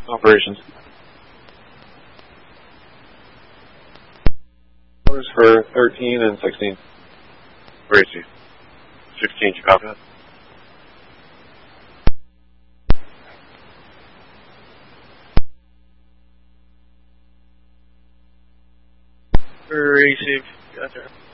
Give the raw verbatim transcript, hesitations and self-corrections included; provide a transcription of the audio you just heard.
Operations. Orders for thirteen and sixteen. Gracie. sixteen, you copy that? Receive. Gotcha.